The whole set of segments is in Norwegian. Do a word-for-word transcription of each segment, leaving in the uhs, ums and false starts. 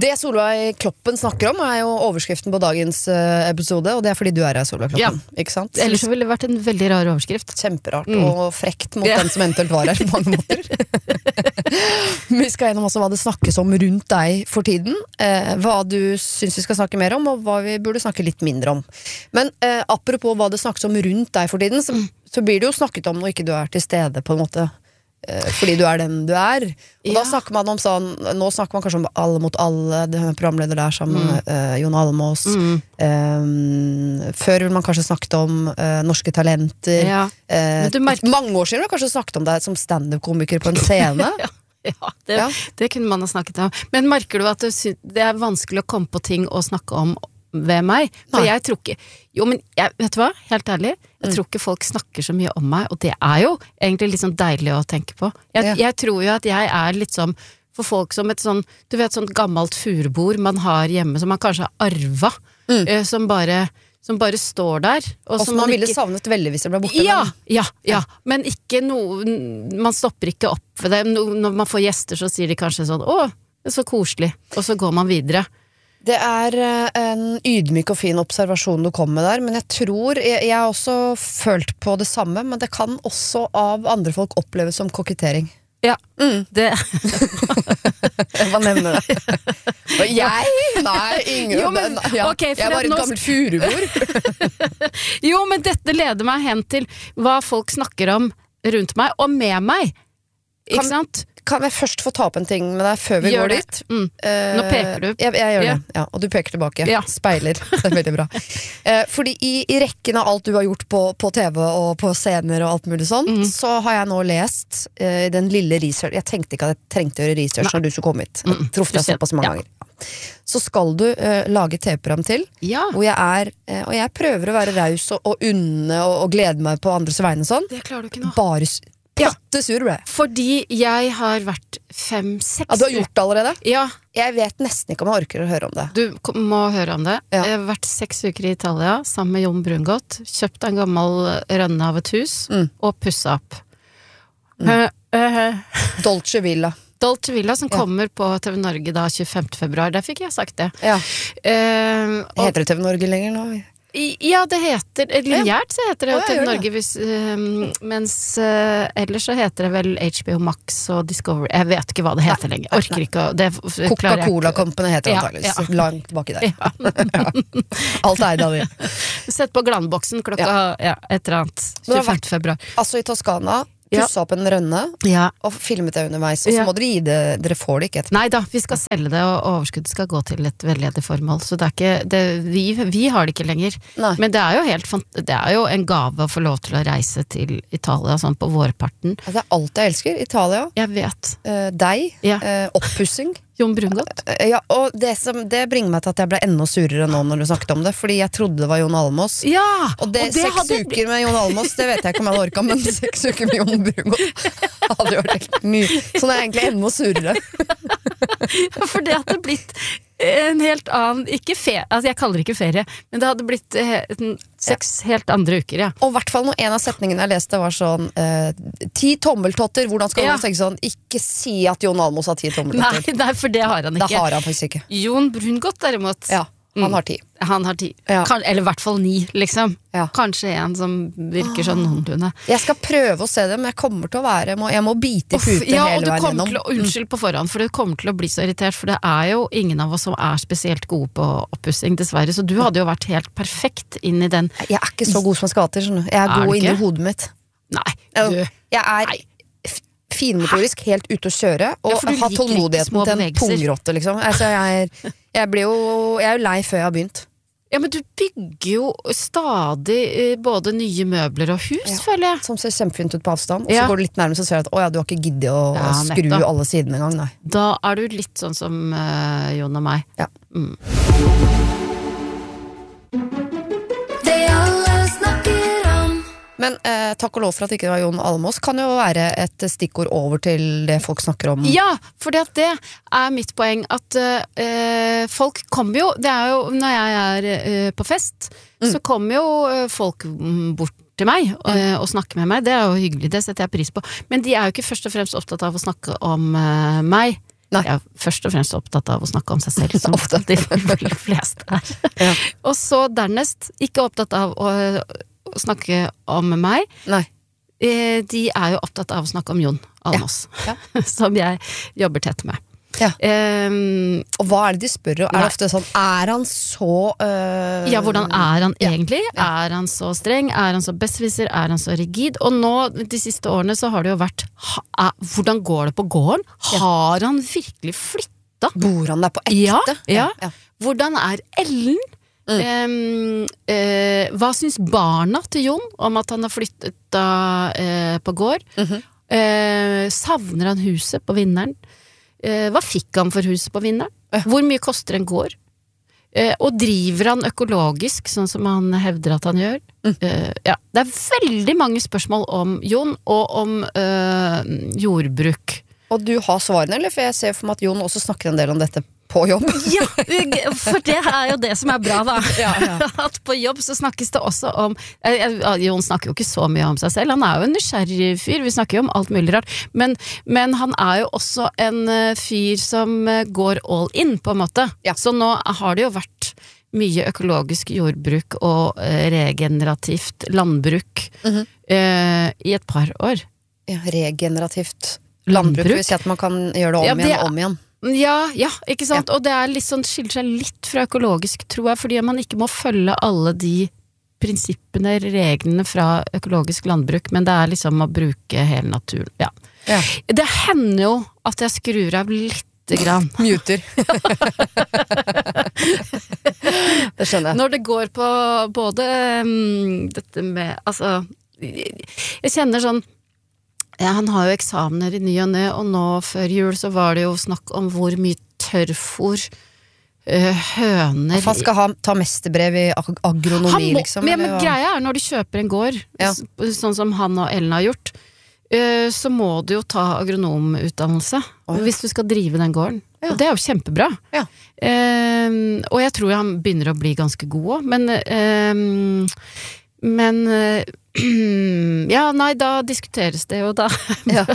Det Solveig Kloppen snakker om er jo overskriften på dagens uh, episode, og det er fordi du er her, Solveig Kloppen. Ja. Ikke sant? Ellers så ville det vært en veldig rar overskrift. Kjemperart, mm. og frekt mot ja. den som eventuelt var her på mange måter. Vi skal gjennom også hva det snakkes om rundt deg for tiden, uh, hva du syns vi skal snakke mer om, og hva vi burde snakke litt mindre om. Men uh, apropos hva det snakkes om rundt deg for tiden, så, så blir det jo snakket om når ikke du er til stede på en måte. Fordi du er den du er. Og ja. Da snakker man om sånn, nå snakker man kanskje om Alle mot alle, denne programleder der sammen med mm. uh, Jon Almaas. Mm. Um, før vil man kanskje snakket om uh, norske talenter. Ja. Uh, merker... Mange år siden har man kanskje snakket om deg som stand-up-komiker på en scene. ja. Ja, det, ja, det kunne man ha snakket om. Men merker du at det, det er vanskelig å komme på ting å snakke om ved meg? For Nei. jeg tror ikke Jo, men jeg, vet du hva? Helt ærlig, jeg mm. tror ikke folk snakker så mye om meg, og det er jo egentlig litt sånn deilig å tenke på. Jeg, ja. jeg tror jo at jeg er litt sånn for folk som et sånn, du vet, sånn gammelt furbord man har hjemme, som man kanskje har arva, mm. uh, som bare som bare står der. Og, og som man, man ville ikke... savnet veldig hvis det ble borte. Ja, ja, ja, men ikke noe, man stopper ikke opp for det. Når man får gjester så sier de kanskje sånn, å, det er så koselig, og så går man videre. Det er en ydmyk og fin observasjon du kom med der, men jeg tror, jeg, jeg har også følt på det samme, men det kan også av andre folk oppleves som kokettering. Ja, mm. det Hva nevner det? Og jeg? Nei, ingen jo, men, ja, okay, jeg er bare et gammelt furubord. Jo, men dette leder meg hen til hva folk snakker om rundt meg, og med meg. Ikke kan, sant? Kan jeg først få ta opp en ting med deg før vi gjør går det. dit? Mm. Nå peker du. Jeg, jeg gjør ja. det, ja, og du peker tilbake. Ja. Speiler, det er veldig bra. uh, fordi i, i rekken av alt du har gjort på, på T V og på scener og alt mulig sånn, mm. så har jeg nå lest uh, den lille research. Jeg tenkte ikke at jeg trengte å gjøre research Nei. Når du skulle komme hit. Jeg truffet deg såpass mange ja. ganger. Så skal du uh, lage et T V-program til, ja. hvor jeg er, uh, og jeg prøver å være raus og, og unne og, og glede meg på andres vegne sånn. Det klarer du ikke nå. Bare Potte sur ble. Fordi jeg har vært fem, seks Ja, du har gjort det allerede? Ja. Jeg vet nesten ikke om jeg orker å høre om det. Du må høre om det. Ja. Jeg har vært seks uker i Italia sammen med Jon Brungot. Kjøpt en gammel rønne av et hus, mm. og pussa opp. Mm. Uh, uh, Dolce Villa. Dolce Villa, som ja. kommer på T V Norge da tjuefemte februar. Der fikk jeg sagt det. Ja. Uh, og, Heter det T V Norge lenger nå? Ja, det heter lineært så heter det ja, T V Norge hvis, um, mens uh, ellers så heter det vel H B O Max og Discovery. Jeg vet ikke hva det heter lenger. Orker ikke det, Coca-Cola Company heter det ja, antageligvis. Ja. Langt baki der. Ja. ja. Alt eid av det. Sett på Glandboksen klokka ja. Ja, et eller annet tjuefemte februar. Altså i Toskana pussa opp en rønne ja. og filmet det underveis, og så ja. må dere gi det, dere får det ikke etterpå. Nei da, vi skal selge det, og overskuddet skal gå til et veldedig formål, så det er ikke, det, vi, vi har det ikke lenger. Nei. Men det er jo helt, det er jo en gave å få lov til å reise til Italia, sånn på vårparten. Altså, det er alt jeg elsker, Italia. Jeg vet. Uh, deg, ja. uh, oppussing. Jon Brungot. Uh, ja, og det, som, det bringer meg til at jeg ble enda surere nå når du snakket om det, fordi jeg trodde det var Jon Almaas. Ja, og det, og det seks hadde... uker med Jon Almaas, det vet jeg ikke om jeg hadde orket, men seks uker med Jon Brungot hadde vært helt mye. Så det er egentlig enda surere. For det hadde blitt en helt annen, ikke ferie, altså jeg kaller det ikke ferie, men det hadde blitt eh, seks ja. helt andre uker, ja. Og i hvert fall når en av setningene jeg leste var sånn, eh, ti tommeltotter, hvordan skal ja. man tenke sånn, ikke si at Jon Almaas har ti tommeltotter. Nei, nei, for det har han ikke. Det har han faktisk ikke. Jon Brungot derimot. Ja. Han har ti. Mm. Han har ti. Ja. Kan, eller i hvert fall ni, liksom. Ja. Kanskje en som virker sånn noenlunde. Jeg skal prøve å se det, men jeg kommer til å være må, Jeg må bite i pute ja, hele veien gjennom. Til å, unnskyld på forhånd, for du kommer til å bli så irritert, for det er jo ingen av oss som er spesielt gode på oppussing, dessverre. Så du hadde jo vært helt perfekt inn i den. Jeg er ikke så god som jeg skal til, skjønner du. Jeg er, er god inni hodet mitt. Nei, du. Jeg er Nei. finmotorisk helt ute å kjøre, og ja, har tålmodigheten til en pungrotte, liksom. Altså, jeg, er, jeg blir jo Jeg er jo lei før jeg har begynt. Ja, men du bygger jo stadig både nye møbler og hus, ja, føler jeg. Som ser kjempefint ut på avstand, og ja. så går du litt nærmere, så ser du at å ja, du har ikke giddet å ja, skru nettopp. Alle sidene en gang, nei. Da er du litt sånn som uh, Jon og meg. Ja. Mm. Men eh, takk og lov for at det ikke var Jon Almaas kan jo være et stikkord over til det folk snakker om. Ja, for det er mitt poeng at eh, folk kommer jo, det er jo når jeg er eh, på fest, mm. så kommer jo eh, folk bort til meg og, mm. og snakker med meg, det er jo hyggelig, det setter jeg pris på. Men de er jo ikke først og fremst opptatt av å snakke om eh, meg. Nei. Jeg er først og fremst opptatt av å snakke om seg selv, som Ofte. de veldig fleste er. Ja. Og så dernest, ikke opptatt av å, å snakke om meg. Nei. Eh, De er jo opptatt av å snakke om Jon Almaas, Ja. som jeg jobber tett med. Ja. Um, Og hva er det de spør? Er Nei. det ofte sånn, er han så øh, Ja, hvordan er han ja. egentlig? Ja. Er han så streng? Er han så besserwisser? Er han så rigid? Og nå, de siste årene, så har det jo vært ha, er, hvordan går det på gården? Har han virkelig flytta? Bor han der på Ja, ekte? ja. ja. Hvordan er Ellen? Mm. Um, eh, hva syns barna til Jon om at han har flyttet da, eh, på gård? Mhm. eh, savner han huset på Vinneren? Eh, hva fikk han for huset på Vinneren? Ja. Hvor mye koster en gård? Eh, og driver han økologisk, sånn som han hevder at han gjør? Mm. Eh, ja. Det er veldig mange spørsmål om Jon, og om eh, jordbruk. Og du har svarene, eller? For jeg ser for meg at Jon også snakker en del om dette på jobb. Ja, for det er jo det som er bra, da. Ja, ja. At på jobb så snakkes det også om eh, eh, Jon snakker jo ikke så mye om seg selv. Han er jo en nysgjerrig fyr, vi snakker jo om alt mulig rart. Men, men han er jo også en eh, fyr som eh, går all in, på en måte. Ja. Så nå har det jo vært mye økologisk jordbruk og eh, regenerativt landbruk Mhm. eh, i et par år. Ja, regenerativt landbruk, Landbruk? vil si at man kan gjøre det om Ja, det igjen er- og om igjen. Ja, ja, ikke sant? Og det er litt sånn, skiller seg litt fra økologisk, tror jeg, fordi man ikke må følge alle de prinsippene, reglene fra økologisk landbruk, men det er liksom å bruke hele naturen. Ja. Ja. Det hender jo at jeg skrur av lite grann. Muter. Det skjønner jeg. Når det går på både um, dette med, altså, jeg kjenner sånn, ja, han har jo eksamener i ny og ne, og nå før jul så var det jo snakk om hvor mye tørrfôr, øh, høner Han skal ha, ta mesterbrev i ag agronomi, Han må, liksom. men, men eller hva? greia er når du kjøper en gård, Ja. s- sånn som han og Ellen har gjort, øh, så må du jo ta agronomutdannelse Oi. hvis du skal drive den gården. Ja. Og det er jo kjempebra. Ja. Ehm, og jeg tror han begynner å bli ganske god også, men ehm, men øh, ja, nei, da diskuteres det jo da. Ja.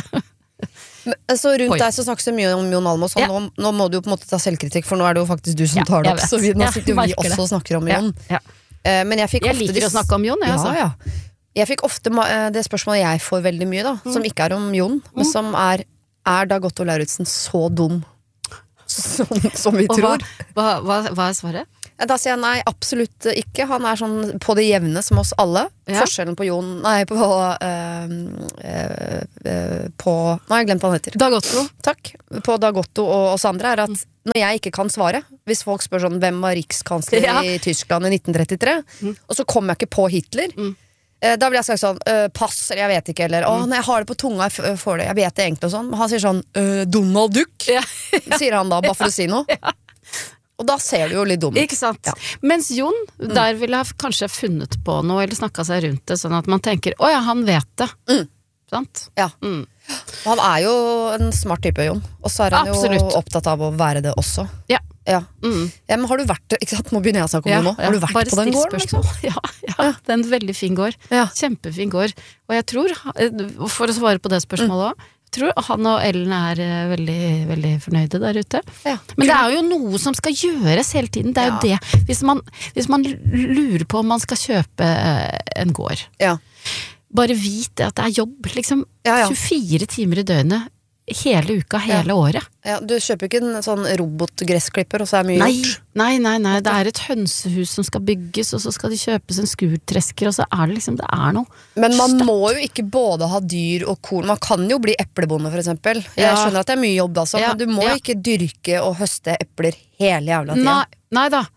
Men, så rundt Oi. deg så snakkes det mye om Jon Almaas, og Ja. nå, nå må du jo på en måte ta selvkritikk, for nå er det jo faktisk du som Ja, tar det jeg opp, vet. så vi, nå Ja, sitter jo vi merker det. også og snakker om Ja, Jon. ja. Eh, Men jeg fikk Jeg ofte liker de- å snakke om Jon, jeg, altså. Ja, ja. Jeg fikk ofte ma- eh, det spørsmålet jeg får veldig mye da, som ikke er om Jon, men Mm. som er, er Dag Otto Lauritzen så dum som, som vi Og hva, tror? hva, hva, hva er svaret? Eh, Da sier jeg nei, absolutt ikke. Han er sånn på det jevne som oss alle. Ja. Forskjellen på Jon, nei, på eh, eh, eh, på, nå har jeg glemt hva han heter. Dag Otto. Takk. På Dag Otto og oss andre er at når jeg ikke kan svare, hvis folk spør sånn, hvem var rikskansler Ja. i Tyskland i nitten trettitre, og så kommer jeg ikke på Hitler, Mm. eh, da blir jeg sagt sånn, «Øh, pass, eller jeg vet ikke, eller, åh, nei, jeg har det på tunga, jeg f- får det, jeg vet det egentlig og sånn, men han sier sånn, «Øh, Donald Duck», Ja. sier han da, bare for å si noe. Og da ser du jo litt dum ut. Ikke sant? Ja. Mens Jon, der ville ha kanskje funnet på noe, eller snakket seg rundt det, sånn at man tenker, å ja, han vet det. Mm. Sant? Ja. Mm. Og han er jo en smart type, Jon, og så er han Absolutt. jo opptatt av å være det også. Ja. Ja. Mm. Ja, men har du vært, ikke sant, nå begynner jeg å snakke om Ja, det nå, ja. har du vært Bare på den still gården, liksom? spørsmål. Ja, ja, det er en veldig fin gård. Ja. Kjempefin gård. Og jeg tror, for å svare på det spørsmålet også, jeg tror han og Ellen er eh, veldig, veldig fornøyde der ute. Ja. Men det er jo noe som skal gjøres hele tiden. Det er jo Ja. det. Hvis man, hvis man lurer på om man skal kjøpe eh, en gård, Ja. bare vit det at det er jobb, liksom. Ja, ja. tjuefire timer i døgnet, hele uka, hele året. Ja, du kjøper ikke en sånn robotgressklipper, og så er mye Nei, gjort. nei, nei, nei, det er et hønsehus som skal bygges, og så skal de kjøpes en skurtresker, og så er det liksom, det er noe. Men man Støtt. må jo ikke både ha dyr og korn. Man kan jo bli eplebonde, for eksempel. Jeg Ja. skjønner at det er mye jobb, altså, Ja, men du må ja. ikke dyrke og høste epler hele jævla tida. Nei, nei da.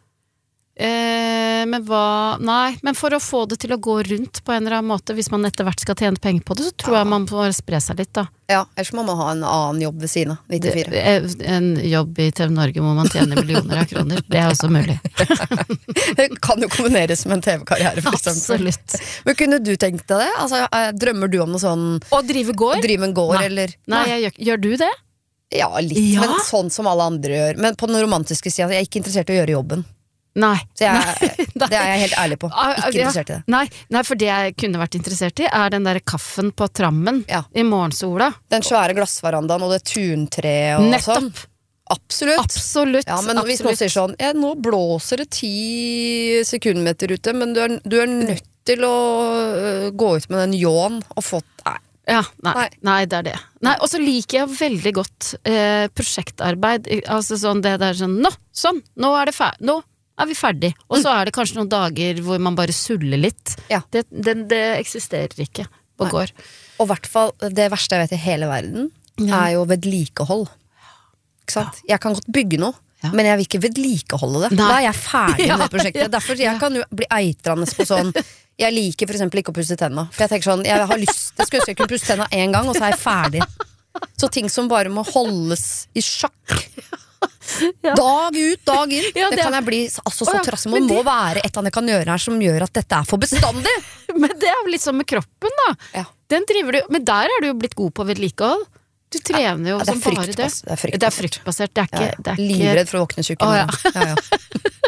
Eh, men hva Nei, men for å få det til å gå rundt på en eller annen måte, hvis man etter hvert skal tjene penger på det, så tror jeg man får spre seg litt, da. Ja, ellers må man ha en annen jobb ved siden av. Det, nittifire. eh, en jobb i T V Norge hvor man tjener millioner av kroner. Det er også mulig. Det kan jo kombineres med en T V-karriere, for eksempel. Absolutt. Men kunne du tenkt deg det? Altså, eh, drømmer du om noe sånn Å drive gård? drive en gård, Nei. eller? Nei, jeg gjør, gjør du det? Ja, litt, Ja. men sånn som alle andre gjør. Men på den romantiske sida, jeg er ikke interessert i å gjøre jobben. Nei. Så jeg, Nei. det er jeg helt ærlig på. Ah, Ikke ja. interessert i det. Nei, nei, for det jeg kunne vært interessert i, er den der kaffen på trammen Ja. i morgensola. Den svære glassverandaen og det tuntreet og sånn. Nettopp! Absolutt. Absolutt. Ja, men hvis noen sier sånn, ja, nå blåser det ti sekundmeter ute, men du er, du er nødt til å uh, gå ut med den ljåen og få... Nei. Ja, nei, nei. Nei. det er det. Nei, og så liker jeg veldig godt eh, prosjektarbeid. Altså sånn det der sånn, nå, sånn, nå er det ferdig, nå er vi ferdig. Og så er det kanskje noen dager hvor man bare suller litt. Ja. Det, det, det eksisterer ikke på Nei. gård. Og i hvert fall, det verste jeg vet i hele verden, Ja. er jo vedlikehold. Ikke sant? Jeg kan godt bygge noe, Ja. men jeg vil ikke vedlikeholde det. Nei. Da er jeg ferdig Ja, med det prosjektet. ja. Derfor jeg kan jo bli eitrende på sånn. Jeg liker for eksempel ikke å pusse tenna. For jeg tenker sånn, jeg har lyst Jeg skulle ønske jeg kunne pusse tenna en gang, og så er jeg ferdig. Så ting som bare må holdes i sjakk. Ja. Dag ut, dag inn. Ja, det, det- kan jeg bli altså, så Å, ja, trassig. men Det må det- være et eller annet jeg kan gjøre her som gjør at dette er for bestandig. Men det er jo litt sånn med kroppen da. Ja. Den driver du, men der er du jo blitt god på vedlikehold. Du trener jo Ja, det er som bare det. fryktbas- det er fryktbasert. Det er fryktbasert. Det er ikke, Ja, ja. det er ikke Livredd for å våkne tjukk. Å, ja. ja, ja.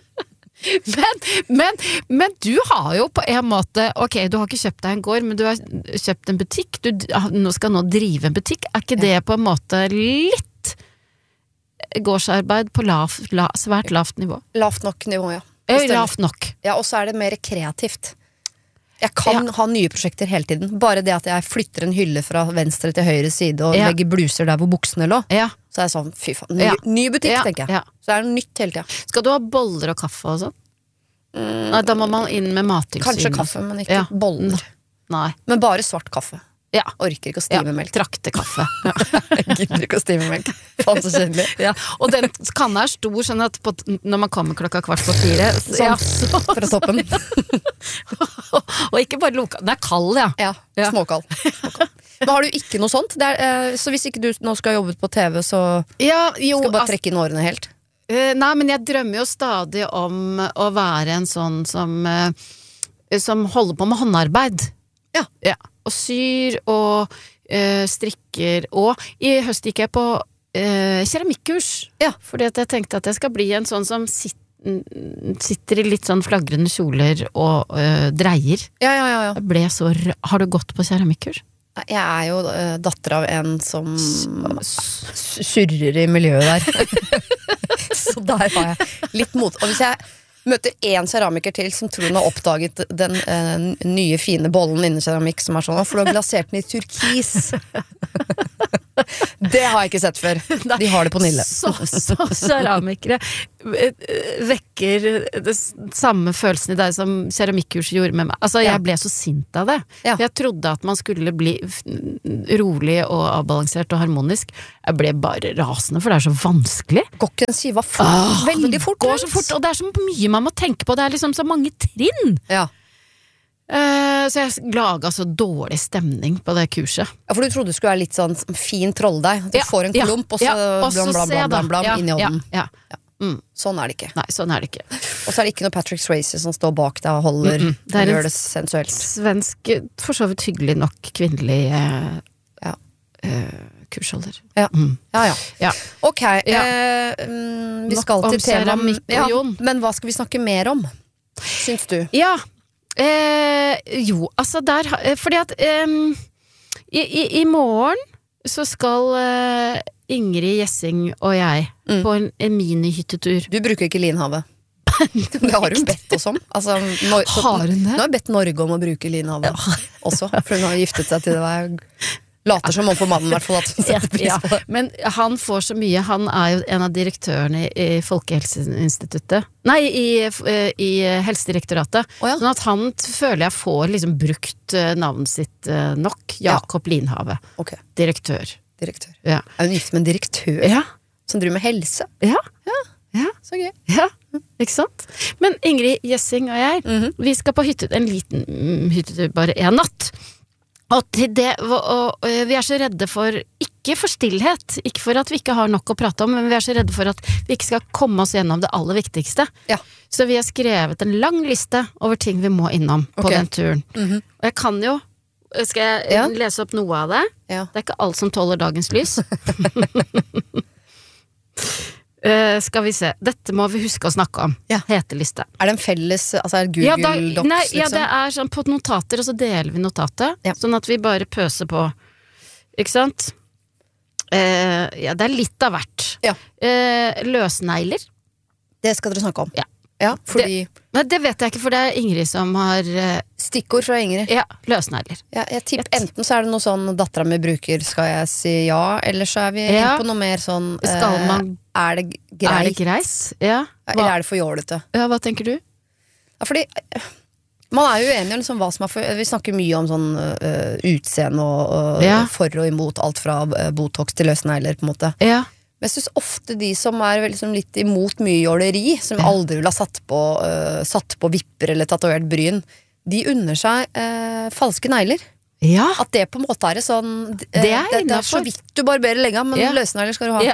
Men, men, men du har jo på en måte ok, du har ikke kjøpt deg en gård, men du har kjøpt en butikk. Du nå skal nå drive en butikk. Er ikke det på en måte litt gårdsarbeid på lav, la, svært lavt nivå? Lavt nok nivå, ja. Eh, Stemmer. Lavt nok. Ja, og så er det mer kreativt. Jeg kan ha nye prosjekter hele tiden. Bare det at jeg flytter en hylle fra venstre til høyre side og Ja. legger bluser der hvor buksene lå. Ja. Så er jeg sånn, fy faen, ny, Ja. ny butikk, Ja, tenker jeg. ja. Så er det nytt hele tida. Skal du ha boller og kaffe og sånn? Nei, da må man inn med mattilsyn. Kanskje kaffe, men ikke Ja. boller. Nei. Men bare svart kaffe. Ja. Orker ikke å Ja. stime melk. Traktekaffe. Jeg gidder ikke å stime melk. Faen så kjedelig. Ja. Og den kanna er stor, sånn at på, når man kommer klokka kvart på fire så, Sånn. ja, så, Fra toppen. Og ikke bare loka. Den er kald, ja. Ja, Ja. småkald. Småkald. Men har du ikke noe sånt? Det er, eh, så hvis ikke du nå skal jobbe på T V, så Ja, jo, skal du bare altså, trekke inn årene helt? eh, nei, men jeg drømmer jo stadig om å være en sånn som eh, som holder på med håndarbeid. Ja. Ja. Og syr og eh, strikker. Og i høst gikk jeg på eh, keramikkurs. Ja. Fordi at jeg tenkte at jeg skal bli en sånn som sit, sitter i litt sånn flagrende kjoler og eh, dreier. Ja, ja, ja, ja. Jeg ble så r Har du gått på keramikkurs? Jeg er jo uh, datter av en som s- surrer i miljøet der. Så der har jeg litt mot. Og hvis jeg møter én keramiker til som tror hun har oppdaget den uh, nye fine bollen innen keramikk som er sånn, for du har glasert den i turkis. Det har jeg ikke sett før. De har det på Nille. Så, så keramikere vekker det samme følelsen i deg som keramikkurset gjorde med meg. Altså, Ja. jeg ble så sint av det. Ja. For jeg trodde at man skulle bli f- rolig og avbalansert og harmonisk. Jeg ble bare rasende, for det er så vanskelig. Går ikke den skiva fort? Åh, Veldig det fort. går så fort, og det er så mye man må tenke på. Det er liksom så mange trinn. Ja. Eh, så jeg laga så dårlig stemning på det kurset. Ja, for du trodde du skulle være litt sånn fin trolldeig. Du Ja, får en ja, klump, og så ja, og så blam, blam, se blam, da. blam, blam, Ja, inn i ja, ovnen. ja. Mm. Sånn er det ikke. Nei, sånn er det ikke. Og så er det ikke noe Patrick Swayze som står bak deg og holder Mm-mm. Det er og en gjør det sensuelt. Svensk, for så vidt hyggelig nok kvinnelig eh, Ja. eh, kursholder. Ja. Mm. Ja, ja. Ja. Ok, Ja. eh, mm, vi Nok skal om til tema keramikk og ja, Jon. men hva skal vi snakke mer om? Syns du? Ja, eh, jo, altså der ha- eh, fordi at eh, i, i, i morgen så skal eh, Ingrid Gjessing og jeg Mm. på en, en minihyttetur. Du bruker ikke Linhavet. Det har hun bedt oss om. Altså, Nor så, Har hun det? Nå har jeg bedt Norge om å bruke Linhavet også, for hun har giftet seg til det. Var later som om for mannen, i hvert fall, at hun setter pris Ja, på det. men han får så mye. Han er jo en av direktørene i, i Folkehelseinstituttet. Nei, i, eh, i Helsedirektoratet. Å, ja. Sånn at han t- føler jeg får liksom brukt eh, navnet sitt eh, nok. Jakob Linhave. Ok, Direktør. direktør. Ja. Er hun gift med en direktør Ja. som driver med helse? Ja. Ja. Så gøy. Ja. Ikke sant? Men Ingrid Gjessing og jeg, Mhm. vi skal på hyttetur, en liten mm, hyttetur, bare en natt. Og, til det, og, og, og vi er så redde for, ikke for stillhet, ikke for at vi ikke har nok å prate om, men vi er så redde for at vi ikke skal komme oss gjennom det aller viktigste. Ja. Så vi har skrevet en lang liste over ting vi må innom på Ok. den turen. Mhm. Og jeg kan jo, skal jeg Ja. lese opp noe av det? Ja. Det er ikke alt som tåler dagens lys. Eh, skal vi se, dette må vi huske å snakke om. Ja. Heteliste. Er det en felles altså er det Ja, Google da, Docs, nei, ja, liksom? det er sånn på notater, og så deler vi notatet, Ja. sånn at vi bare pøser på. Ikke sant? Eh, ja, det er litt av hvert. Ja. Eh, løsnegler. Det skal dere snakke om. Ja. Ja, fordi Men det vet jeg ikke, for det er Ingrid som har eh, Stikkord fra Ingrid. Ja, løsnegler. Ja, jeg tipper enten så er det noe sånn datteren min bruker, skal jeg si ja, eller så er vi Ja. inne på noe mer sånn Skal man- eh, Er det greit? Er det greit? Ja. Eller Hva, er det for jålete? ja, hva tenker du? Ja, fordi eh, man er jo uenig om liksom hva som er for Vi snakker mye om sånn uh, utseende og, og Ja. for og imot alt fra uh, Botox til løsnegler, på en måte. Ja. Men jeg synes ofte de som er vel liksom litt imot mye jåleri, som aldri vil ha satt på, uh, satt på vipper eller tatovert bryn, de unner seg uh, falske negler. Ja. At det på en måte er det sånn uh, Det er det, det er så innenfor. vidt du barberer legga, men Ja. løsnegler skal du ha. ja.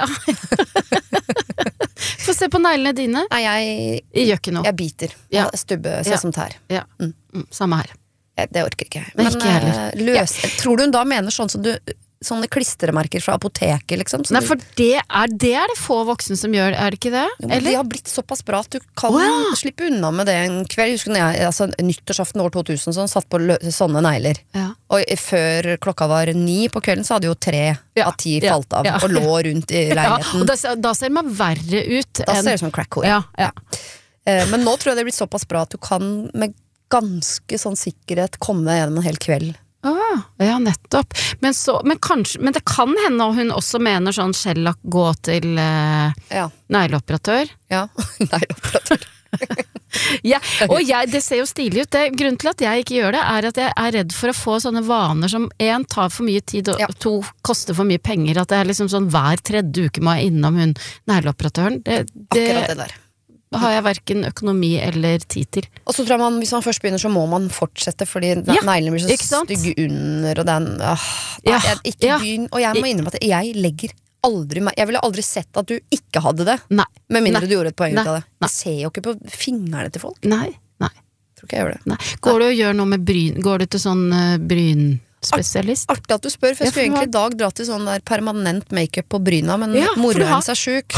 Få se på neglene dine. Nei, jeg, I gjør ikke noe. jeg biter. Ja. Ja. Stubbe, se Ja. som tær. Ja. Mm. Samme her. Jeg, det orker ikke jeg. Men ikke eh, heller. løs, Tror du hun da mener sånn som du sånne klistremerker fra apoteket, liksom? Så Nei, du- for det er, det er det få voksne som gjør, er det ikke det? Jo, men de Eller? har blitt såpass bra at du kan Å, ja. slippe unna med det en kveld. Jeg husker når jeg, altså, nyttårsaften år to tusen sånn, satt på lø sånne negler. Ja. Og i- før klokka var ni på kvelden, så hadde jo tre Ja, av ti ja, falt av ja. og lå rundt i Ja, leiligheten. og da, ser- da ser man verre ut Da enn ser det ut som en crack-hår. ja, ja. Eh, men nå tror jeg det er blitt såpass bra at du kan med ganske sånn sikkerhet komme deg gjennom en hel kveld. Ah, ja, nettopp. Men, så, men, kanskje, men det kan hende at hun også mener sånn Shellac gå til eh, Ja. negleoperatør. Ja. Nei, operatør. Ja, og jeg, det ser jo stilig ut. Det, grunnen til at jeg ikke gjør det, er at jeg er redd for å få sånne vaner som en tar for mye tid, og Ja. to koster for mye penger. At det er liksom sånn hver tredje uke må jeg innom hun negleoperatøren. Det, Akkurat det det der. har jeg verken økonomi eller tid til. Og så tror jeg man, hvis man først begynner, så må man fortsette, fordi Ja, neglene blir så ikke sant? stygge under, og den ah, nei, Ja, jeg, ikke ja. begynn. Og jeg må innrømme at jeg legger aldri meg Jeg ville aldri sett at du ikke hadde det, Nei. med mindre Nei. du gjorde et poeng Nei. ut av det. Nei. Jeg ser jo ikke på fingrene til folk. Nei. Nei. Tror ikke jeg gjør det. Nei. Går du og gjør noe med bryn? Går du til sånn uh, brynspesialist? Artig at du spør, for jeg Ja, for skulle hva- egentlig i dag dra til sånn der permanent makeup på bryna, men Ja, for mora du har- hennes er sjuk.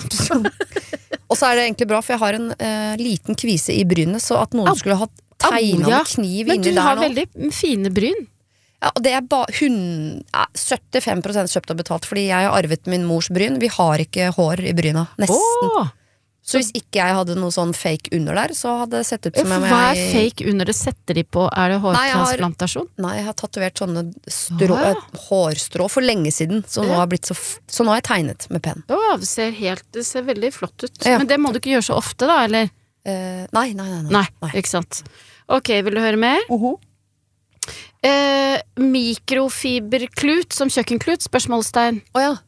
Og så er det egentlig bra, for jeg har en eh, liten kvise i brynet, så at noen Au. skulle ha tegna Au, ja. med kniv Men inni du der har nå. veldig fine bryn. Ja, og det er ba, hun, ja, syttifem prosent kjøpt og betalt, fordi jeg har arvet min mors bryn. Vi har ikke hår i bryna. Nesten. Åh, Så hvis ikke jeg hadde noe sånn fake under der, så hadde det sett ut ja, som for om hva er jeg fake under det? Setter de på? Er det Nei, jeg har- hårtransplantasjon? Nei, jeg har tatovert sånne strå, Å, ja. et hårstrå for lenge siden, så nå Ja. har, blitt så, f- så nå har jeg tegnet med penn. Å, det ser helt, det ser veldig flott ut. Ja. Men det må du ikke gjøre så ofte, da, eller? Eh, nei, nei, nei. Nei, ikke sant. Ok, vil du høre mer? Oho. Eh, mikrofiberklut som kjøkkenklut? Spørsmålstegn. Å ja.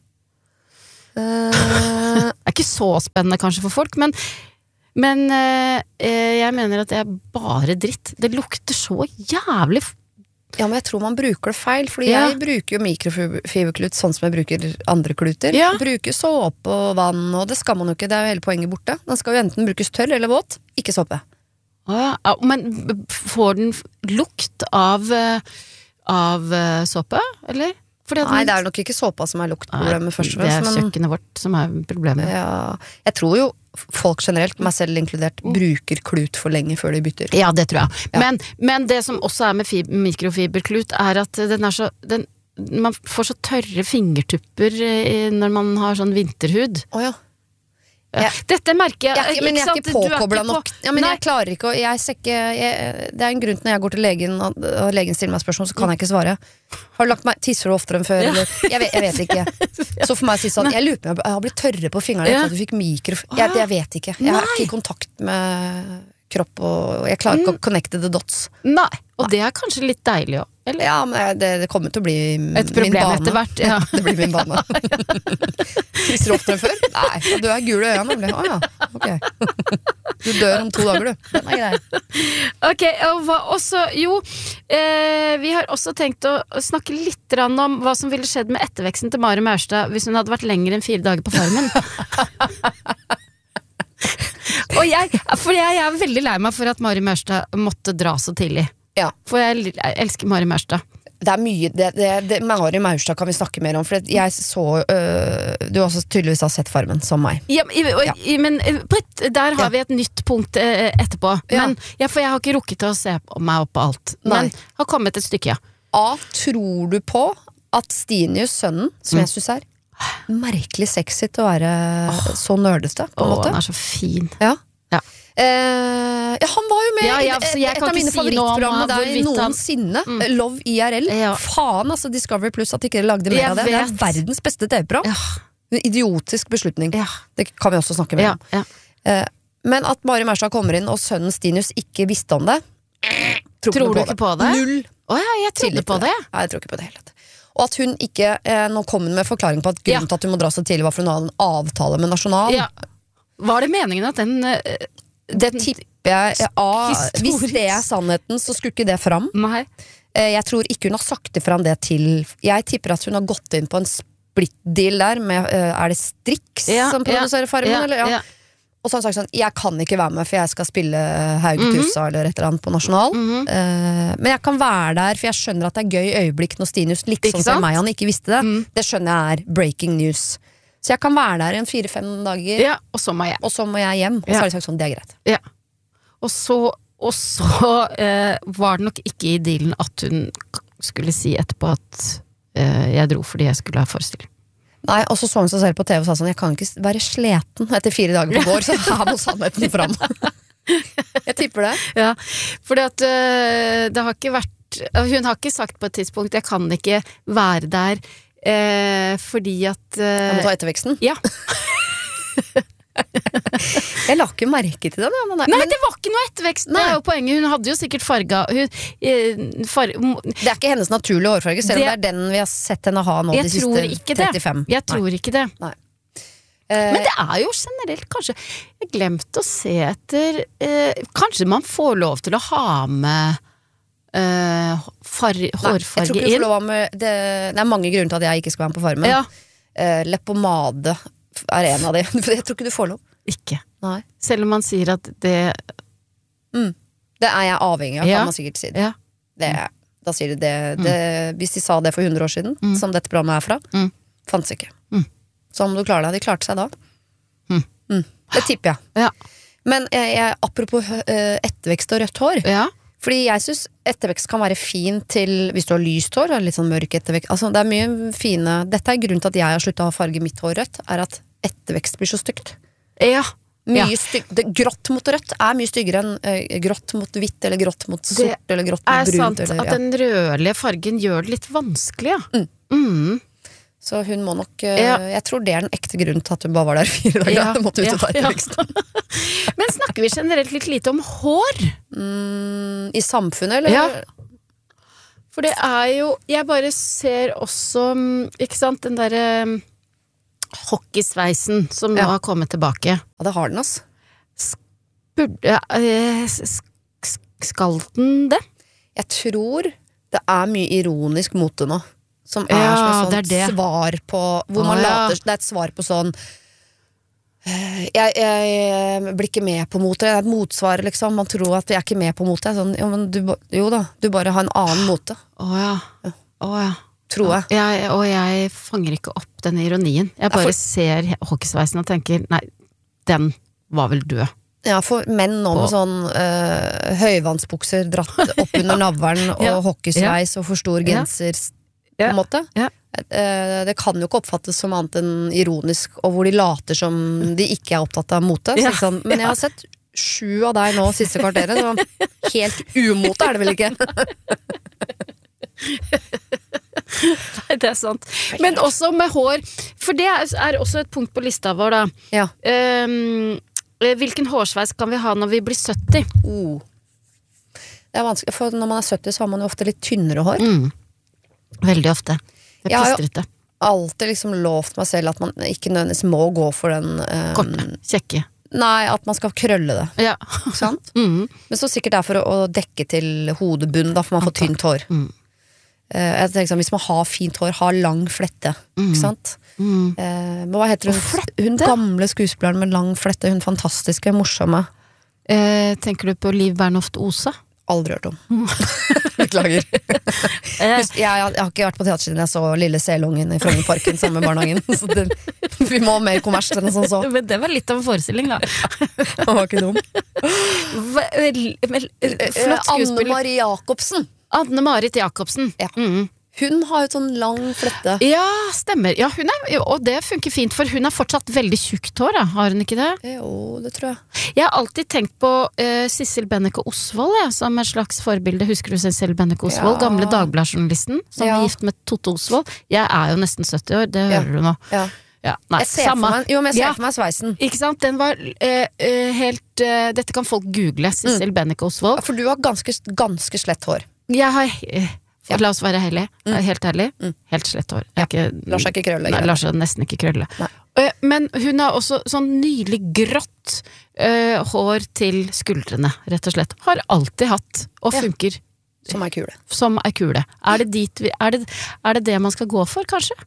Eh, Det er ikke så spennende kanskje for folk, men, men eh, eh, jeg mener at det er bare dritt. Det lukter så jævlig f- ja, men jeg tror man bruker det feil, fordi Ja. jeg bruker jo mikrofiberklut sånn som jeg bruker andre kluter. Ja. Bruker såpe og vann, og det skal man jo ikke, det er jo hele poenget borte. Den skal jo enten brukes tørr eller våt, ikke såpe. Å ja. Ja, men b- får den f- lukt av, eh, av eh, såpe, eller? Fordi at Nei, den- det er nok ikke såpa som er luktproblemet først og det er fremst, men kjøkkenet vårt som er problemet. ja, jeg tror jo folk generelt, meg selv inkludert, bruker klut for lenge før de bytter. Ja, det tror jeg. Ja. Men, men det som også er med fib- mikrofiberklut, er at den er så den, man får så tørre fingertupper eh, når man har sånn vinterhud. Å ja. Ja. Jeg- Dette merker jeg. Jeg, er ikke- men jeg er sant? ikke Du påkobla på- nok. Ja, men Nei. jeg klarer ikke å jeg ser ikke, jeg, Det er en grunn til når jeg går til legen og, og legen stiller meg spørsmål, så kan jeg ikke svare. Har du lagt meg Tisser du oftere enn før? Ja. Eller? Jeg, vet, jeg vet ikke. Så for meg å si sånn, jeg lurer på om jeg har blitt tørre på fingrene Ja. etter at du fikk mikro... Jeg, jeg vet ikke. Jeg er Nei. ikke i kontakt med kropp, og jeg klarer ikke å connecte the dots. Nei, og det er kanskje litt deilig òg. Eller? Ja, men det, det kommer til å bli m- Et problem min bane. etter hvert, ja. Det blir min bane. Tisser du oftere enn før? Nei, ja, du er gul i øynene nemlig. Å ja, ok. Du dør om to dager, du. Den er grei. Ok, og hva også Jo, eh, vi har også tenkt å å snakke litt grann om hva som ville skjedd med etterveksten til Mari Maurstad hvis hun hadde vært lenger enn fire dager på Farmen. Og jeg, for jeg er veldig lei meg for at Mari Maurstad måtte dra så tidlig. Ja. For jeg, jeg elsker Mari Maurstad. Det er mye det, det, det, Mari Maurstad kan vi snakke mer om, for jeg så øh, du også tydeligvis har sett Farmen, som meg. Ja, i- og- Ja. i- men eh, på et- der har Ja. vi et nytt punkt eh, etterpå. Ja. Men, ja, for jeg har ikke rukket å se på meg opp på alt. Nei. Men har kommet et stykke, ja. A, tror du på at Stinius, sønnen, som jeg synes er merkelig sexy til å være oh. så nerdete, på en Åh, måte. han er så fin. Ja. Ja. Eh, ja, han var jo med ja, ja, i et, et av mine si favorittprogram med deg han... noensinne. Mm. Love I R L. Ja. Faen, altså Discovery Plus at ikke dere lagde mer jeg av det. Vet. Det er verdens beste T V-program. Ja. En idiotisk beslutning. Ja. Det kan vi også snakke mer om. Ja, ja. Eh, men at Mari Maurstad kommer inn, og sønnen Stinus ikke visste om det. Tror, tror du ikke ikke på det? Null. Å ja, jeg trodde på det. Nei, jeg tror ikke på det hele. Og at hun ikke, eh, nå kom hun med forklaring på at grunnen Ja. til at hun må dra så tidlig var for hun hadde en avtale med Nasjonal. Ja. Var det meningen at den uh, Det tipper jeg ja, hvis det er sannheten, så skulle ikke det fram. Nei. eh, Jeg tror ikke hun har sagt det fram det til. Jeg tipper at hun har gått inn på en split-deal der med, eh, er det Strix Ja, som produserer Farmen, ja, eller? Ja. ja. Og så har hun sagt sånn, jeg kan ikke være med, for jeg skal spille Haugetussa Mhm. eller et eller annet på Nasjonal. Mhm. Eh, men jeg kan være der, for jeg skjønner at det er gøy øyeblikk når Stinus Ikke liksom sant? til meg, han ikke visste det. Mm. Det skjønner jeg er breaking news. Så jeg kan være der i en fire-fem dager, Ja, og så må jeg. og så må jeg hjem. Og så Ja. har de sagt sånn, det er greit. Ja. Og så, og så eh, var det nok ikke i dealen at hun skulle si etterpå at eh, jeg dro fordi jeg skulle ha forestilling. Nei, og så så hun seg selv på T V og sa sånn, jeg kan ikke være sleten etter fire dager på gård, så her må sannheten fram. Jeg tipper det. Ja, fordi at eh, det har ikke vært hun har ikke sagt på et tidspunkt jeg kan ikke være der eh, fordi at eh, Jeg må ta etterveksten. Ja. Jeg la ikke merke til den. Ja, men, Nei, men det var ikke noe ettervekst. Det er jo poenget. Hun hadde jo sikkert farga hun, eh, far, det er ikke hennes naturlige hårfarge, selv om det, det er den vi har sett henne ha nå de siste trettifem. Jeg tror Nei. ikke det. Nei. Eh, Men det er jo generelt kanskje Jeg glemte å se etter eh, Kanskje man får lov til å ha med eh, far, nei, hårfarge jeg tror ikke du inn. får lov med det, det er mange grunner til at jeg ikke skal være med på Farmen. Ja, Eh, leppepomade er en av de. Jeg tror ikke du får lov. ikke. Nei. Selv om man sier at det Mm. Det er jeg avhengig av, Ja. kan man sikkert si det. Ja. det da sier de det, det hvis de sa det for hundre år siden, Mm. som dette programmet er fra, Mm. fantes ikke. Mm. Så om du klarer deg, de klarte seg da. Mm. Mm. Det tipper jeg. Ja. Men jeg, jeg, apropos uh, ettervekst og rødt hår, Ja. fordi jeg synes ettervekst kan være fin til hvis du har lyst hår, eller litt sånn mørk ettervekst. Altså, det er mye fine. Dette er grunnen til at jeg har sluttet å farge mitt hår rødt, er at ettervekst blir så stygt. Ja. Mye Ja. styg, det, grått mot rødt er mye styggere enn eh, grått mot hvitt, eller grått mot sort, Det eller grått er mot brunt. sant Eller, at ja. den rødlige fargen gjør det litt vanskelig, ja. Mm. Mm. Så hun må nok eh, Ja. Jeg tror det er den ekte grunnen til at hun bare var der fire dager. Ja, Hun måtte ut ja, og ta ja. etterveksten. Men snakker vi generelt litt lite om hår? Mm, I samfunnet, eller? Ja. For det er jo Jeg bare ser også mm, ikke sant, den derre mm, hockeysveisen som nå Ja. har kommet tilbake. Ja, det har den, ass. Burde eh, s- s- Skal den det? Jeg tror det er mye ironisk mote nå. Som er Ja, som et det er sånt det. svar på hvor Å, man ja. later, det er et svar på sånn eh, jeg, jeg blir ikke med på mote. Det er et motsvar, liksom. Man tror at vi er ikke med på mote. Sånn, jo, men du, ba- jo da, du bare har en annen mote. Å ja. Å ja. Tror jeg. jeg. Og jeg fanger ikke opp den ironien. Jeg bare for- ser hockeysveisen og tenker nei, den var vel død. Ja, for menn nå med Og- sånn eh, høyvannsbukser dratt opp under navlen og Ja. hockeysveis og for stor Ja. genser, på Ja. en måte. Ja. Eh, det kan jo ikke oppfattes som annet enn ironisk, og hvor de later som de ikke er opptatt av mote. Så Ja. liksom, men jeg har sett sju av deg nå siste kvarteret. Så helt umote er det vel ikke? Nei, det er sant. Men også med hår, for det er, er også et punkt på lista vår, da. Ja. Um, hvilken hårsveis kan vi ha når vi blir sytti? Oh. Det er vanskelig, for når man er sytti så har man jo ofte litt tynnere hår. Mm. Veldig ofte. Det Jeg er har jo- pistrete. Alltid liksom lovt meg selv at man ikke nødvendigvis må gå for den eh, Korte. Kjekke. Nei, at man skal krølle det. Ja. Ikke sant? Mm. Men så sikkert det er for å, å dekke til hodebunn, da, for man får tynt hår. Mm. Eh, jeg tenker sånn, hvis man har fint hår, ha lang flette. Mm. Ikke sant? Mm. Eh, men hva heter hun? Og flette? Hun gamle skuespilleren med lang flette, hun fantastiske, morsomme. Eh, tenker du på Liv Bernhoft Ose? Aldri hørt om. Beklager. Eh, Husk, jeg, jeg, jeg har ikke vært på teater siden jeg så Lille Selungen i Frognerparken sammen med barnehagen. Så det, vi må ha mer kommers enn sånn så. men det var litt av en forestilling, da. Han var ikke dum. Vel, vel, flott Anne skuespiller. Marie Jacobsen. Anne Marit Jacobsen. Ja. Mm. Hun har jo sånn lang flette. Ja, stemmer. Ja, hun er, og det funker fint, for hun er fortsatt veldig tjukt hår, da. Har hun ikke det? Jo, det tror jeg. Jeg har alltid tenkt på uh, Sissel Benneke Osvold, ja, som et slags forbilde. Husker du Sissel Benneke Osvold? Ja. Gamle Dagbladjournalisten, som ja. er gift med Totto Osvold. Jeg er jo nesten sytti år, det ja. hører du nå. Ja. Ja, nei, jeg ser samme. For meg, jo, men jeg ser ja. for meg sveisen. Ikke sant? Den var uh, uh, helt uh, Dette kan folk google, Sissel mm. Benneke Osvold. Ja, for du har ganske, ganske slett hår. Jeg har uh, Ja. La oss være hellig, mm. helt ærlig. Mm. Helt slett hår. Ja. Ikke, lar seg ikke krølle. Nei, lar seg nesten ikke krølle. Uh, men hun har også sånn nydelig grått uh, hår til skuldrene, rett og slett. Har alltid hatt, og ja. funker. Som ei kule. Som ei kule. Er det, dit vi, er, det, er det det man skal gå for, kanskje?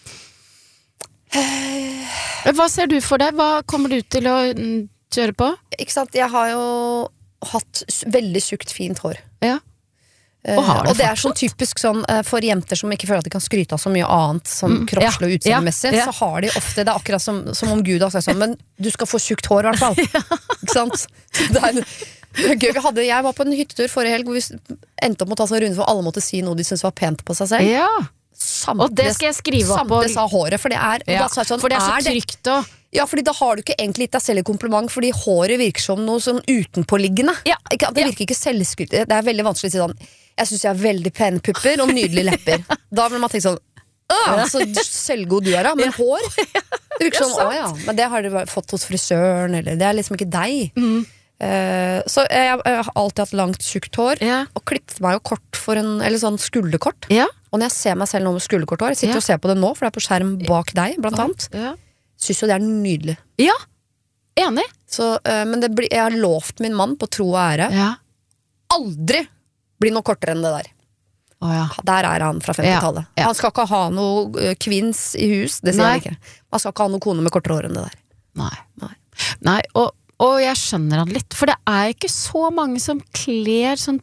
Hva ser du for deg? Hva kommer du til å mm, kjøre på? Ikke sant, jeg har jo hatt veldig tjukt, fint hår. Ja. Uh, og, det og det er sånn typisk sånn uh, for jenter som ikke føler at de kan skryte av så mye annet som mm, kroppslig og utseendemessig, ja, ja. så har de ofte, det er akkurat som, som om Gud har sagt sånn, men du skal få tjukt hår i hvert fall. Ja. Ikke sant? Det er, det er gøy. Vi hadde, jeg var på en hyttetur forrige helg hvor vi endte opp med å ta sånn runde for alle måtte si noe de syntes var pent på seg selv. Ja. Samtlige, og det skal jeg skrive opp. Samtlige sa håret, for det er, ja. da, sånn, for det er så trygt og ja, fordi da har du ikke egentlig gitt deg selv et kompliment, fordi håret virker som noe sånn utenpåliggende. Ja. Det virker ikke selvskrytt. Det er veldig vanskelig å si sånn, jeg synes jeg har veldig pene pupper og nydelige lepper. Da vil man tenke sånn, åh, så selvgod du er da, men hår, det virker sånn, åh ja, men det har du fått hos frisøren, eller det er liksom ikke deg. Mm. Uh, så jeg, jeg har alltid hatt langt, tjukt hår, ja. og klippet meg jo kort for en, eller sånn skulderkort. Ja. Og når jeg ser meg selv nå med skulderkorthår, jeg sitter ja. og ser på det nå, for det er på skjerm bak deg, blant annet. Ja. Synes jo det er nydelig. Ja, enig. Så, uh, men det blir, jeg har lovt min mann på tro og ære, ja. aldri bli noe kortere enn det der. Oh, ja. Der er han fra femtitallet. Ja, ja. Han skal ikke ha noe uh, kvinns i hus, det sier han ikke. Han skal ikke ha noe kone med kortere hår enn det der. Nei, Nei. Nei og, og jeg skjønner han litt, for det er ikke så mange som kler sånn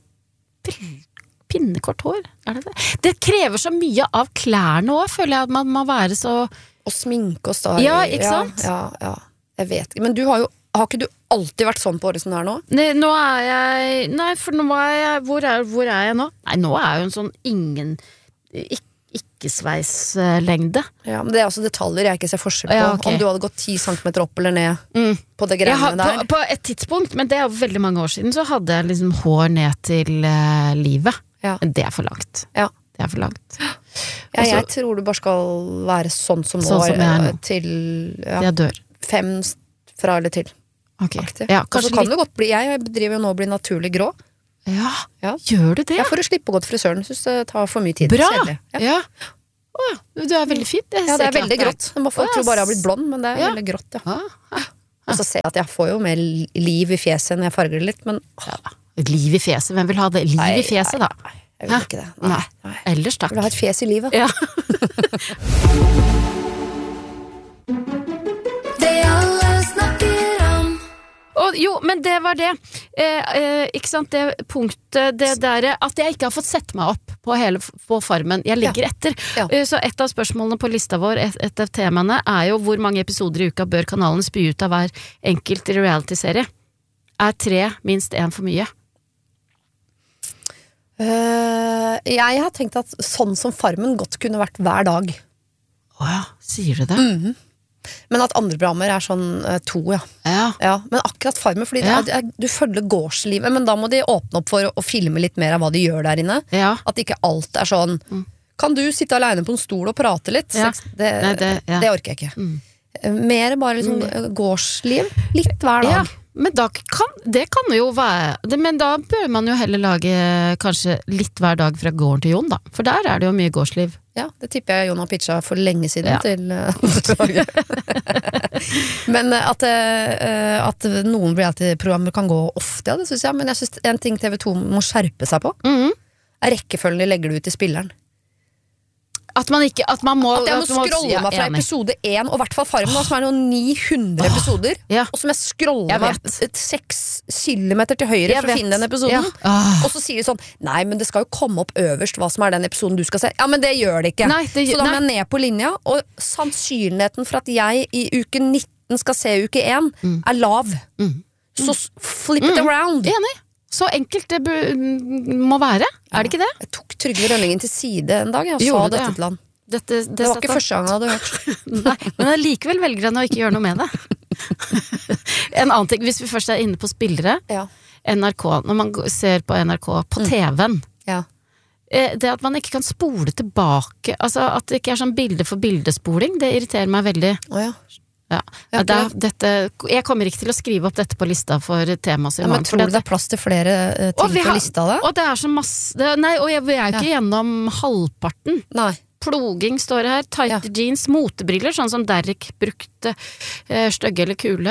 pinnekort hår. Er det det? Det krever så mye av klærne også, føler jeg at man må være så... Og sminke og style. Ja, ikke sant? Ja, ja, ja. Jeg vet ikke. Men du har jo, har ikke du alltid vært sånn på året som du er nå? Nei, nå er jeg, nei, for nå er jeg, hvor er, hvor er jeg nå? Nei, nå er jeg jo en sånn ingen, ikke, ikke-sveislengde. Ja, men det er også detaljer jeg ikke ser forskjell på. Ja, okay. Om du hadde gått ti centimeter opp eller ned mm. på det greiene har, der. På, på et tidspunkt, men det er jo veldig mange år siden, så hadde jeg liksom hår ned til uh, livet. Ja. Men det er for langt. Ja. Det er for langt. Ja, jeg Også, tror du bare skal være sånn som nå, sånn som jeg er nå. Til ja, jeg dør. Fem fra eller til. Okay. Ja, og så kan litt... det godt bli, jeg driver jo nå og blir naturlig grå. Ja, ja. Gjør du det? Jeg får jo slippe å gå til frisøren, synes det tar for mye tid. Bra! Ja. Ja. Åh, du er veldig fint. Det ja, det er veldig grått. Man folk tror bare jeg har blitt blond, men det er ja. veldig grått, ja. Ah. Og så ser jeg at jeg får jo mer liv i fjeset når jeg farger det litt, men ja. Liv i fjeset? Hvem vil ha det? Liv nei, i fjeset, da? Nei, jeg vil ikke det. Nei. Nei. Ellers takk. Jeg vil ha et fjes i livet. Ja. Det alle snakker om. Og jo, men det var det. Eh, eh, ikke sant, det punktet, det der at jeg ikke har fått sett meg opp på hele på Farmen. Jeg ligger ja. etter. Ja. Eh, så et av spørsmålene på lista vår, et, et av temaene, er jo hvor mange episoder i uka bør kanalen spy ut av hver enkelt reality-serie. Er tre minst én for mye? Uh, jeg har tenkt at sånn som Farmen godt kunne vært hver dag. Åja, sier du det? Mm-hmm. Men at andre programmer er sånn uh, to, ja. Ja. ja. Men akkurat Farmen, fordi ja. det er, du følger gårdslivet, men da må de åpne opp for å, å filme litt mer av hva de gjør der inne. Ja. At ikke alt er sånn mm. Kan du sitte alene på en stol og prate litt? Ja. Det, Nei, det, ja. det orker jeg ikke. Mm. Mer bare liksom mm. gårdsliv. Litt hver dag. Ja. Men da kan, det kan jo være det, men da bør man jo heller lage kanskje litt hver dag fra gården til Jon da, for der er det jo mye gårdsliv. Ja, det tipper jeg Jon har pitcha for lenge siden ja. til Men at, at noen reality-programmer kan gå ofte, ja, det synes jeg, men jeg synes en ting T V to må skjerpe seg på mm. er rekkefølgen de legger det ut til spilleren. At man ikke, at man må At jeg må scrolle ja, meg fra enig. episode én, og i hvert fall Farmen, oh. som er noen ni hundre oh. episoder, ja. og som jeg scroller meg seks kilometer til høyre jeg for vet. å finne den episoden, ja. oh. og så sier de sånn, nei, men det skal jo komme opp øverst hva som er den episoden du skal se. Ja, men det gjør det ikke. Nei, det, så da må nei. jeg ned på linja, og sannsynligheten for at jeg i uke nitten skal se uke én, mm. er lav. Mm. Så flip it mm. around. Enig. Så enkelt det bu- må være, er det ikke det? Jeg tok Trygve Rønningen til side en dag, jeg, og sa Gjorde du det, dette ja? til han. Dette, det, Det var ikke setter- første gang jeg hadde hørt. Nei, men allikevel velger han å ikke gjøre noe med det. En annen ting, hvis vi først er inne på spillere, Ja. N R K, når man går- ser på N R K på T V-en, Ja. eh, det at man ikke kan spole tilbake, altså at det ikke er sånn bilde for bildespoling, det irriterer meg veldig. Å ja. Ja. Ja, Det er, dette, jeg kommer ikke til å skrive opp dette på lista for tema Ja, men tror du det er plass til flere eh, Og ting vi på har- lista da? Og det er så masse det, Nei, og jeg, vi er jo ikke gjennom halvparten. Nei. Ploging står det her, tighte Ja. jeans, motebriller, sånn som Derek brukte, eh, stygge eller kule.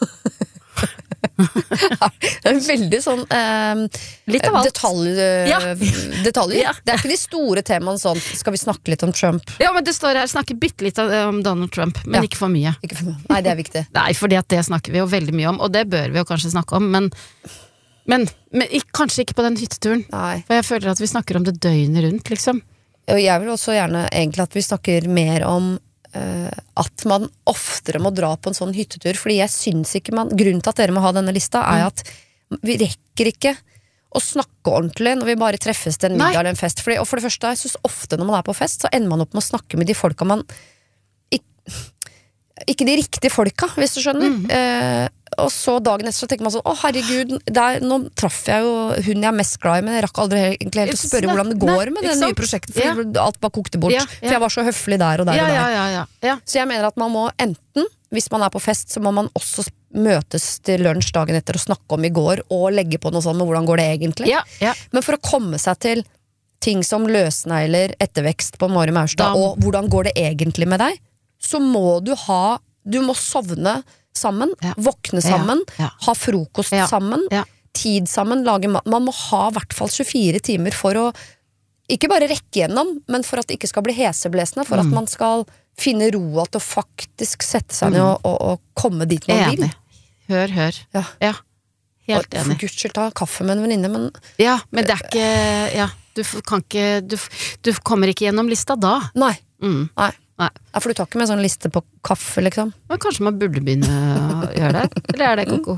Det er veldig sånn eh, Litt av alt. detalj, eh, Ja. detaljer. Ja. Det er ikke de store temaene sånn, skal vi snakke litt om Trump? Ja, men det står her, snakker bitte litt om Donald Trump, men Ja. ikke for mye. Ikke for mye. Nei, det er viktig. Nei, fordi at det snakker vi jo veldig mye om, og det bør vi jo kanskje snakke om, men, men, men ik- kanskje ikke på den hytteturen. Nei. For jeg føler at vi snakker om det døgnet rundt, liksom. Og jeg vil også gjerne egentlig at vi snakker mer om eh, at man oftere må dra på en sånn hyttetur, fordi jeg syns ikke man Grunnen til at dere må ha denne lista, er at vi rekker ikke å snakke ordentlig når vi bare treffes til en Nei. middag eller en fest. Fordi, og for det første, jeg synes ofte når man er på fest, så ender man opp med å snakke med de folka man ikke, ikke de riktige folka, hvis du skjønner. Eh, og så dagen etter så tenker man sånn, å herregud, der, nå traff jeg jo hun jeg er mest glad i, men jeg rakk aldri he- egentlig helt å spørre hvordan det går med Nei, det ikke nye sant? prosjektet, for alt bare kokte bort. Ja, ja. For jeg var så høflig der og der Ja, og der. ja, ja, ja, ja. Så jeg mener at man må enten, hvis man er på fest, så må man også møtes til lunsj dagen etter og snakke om i går, og legge på noe sånn med hvordan går det egentlig. Ja, ja. Men for å komme seg til ting som løsnegler, ettervekst på Mari Maurstad, Da- og hvordan går det egentlig med deg, så må du ha, du må sovne sammen, Ja. våkne sammen, Ja, ja. ha frokost Ja, sammen, ja. tid sammen, lage mat. Man må ha i hvert fall tjuefire timer for å ikke bare rekke gjennom, men for at det ikke skal bli heseblesende, for at man skal finne roa til å faktisk sette seg ned og, og, og komme dit man vil. Enig. Hør, hør. Ja. Ja. Helt Og for enig. guds skyld ta kaffe med en venninne, men Ja, men det er ikke Ja, du f- kan ikke Du, f- du kommer ikke gjennom lista da. nei. Mm. Nei. Nei. Ja, for du tar ikke med en sånn liste på kaffe, liksom? Men kanskje man burde begynne å gjøre det? Eller er det koko?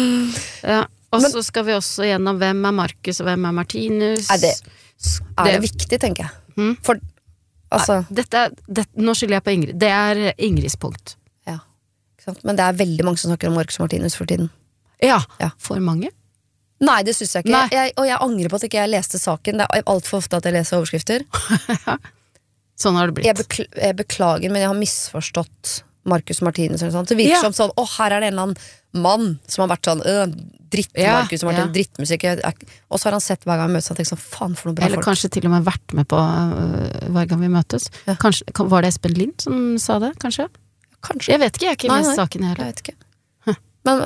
Ja. Og så skal vi også gjennom hvem er Markus og hvem er Martinus. Er det- S- Er det viktig, tenker jeg. Mm. For altså Dette, er- det, nå skylder jeg på Ingrid. Det er Ingrids punkt. ja, ikke sant? Men det er veldig mange som snakker om Marcus Martinus for tiden. Ja. Ja. For mange. Nei, det syns jeg ikke. Nei. Jeg, og jeg angrer på at ikke jeg leste saken. Det er altfor ofte at jeg leser overskrifter. Sånn har det blitt. Jeg, bekl jeg beklager, men jeg har misforstått Marcus Martinus. Eller sånt. Det virker Ja. som sånn, å, her er det en eller annen mann som har vært sånn øh, Ja, dritt-Marcus som har vært ja. en drittmusikk. Jeg- jeg- Og så har han sett hver gang vi møtes og tenkt sånn, faen for noe bra Eller folk. kanskje til og med vært med på øh, hver gang vi møtes. Ja. Kanskje, kan- var det Espen Lind som sa det, kanskje? Kanskje. Jeg vet ikke, jeg er ikke Nei, med i nei. saken Jeg heller. vet ikke.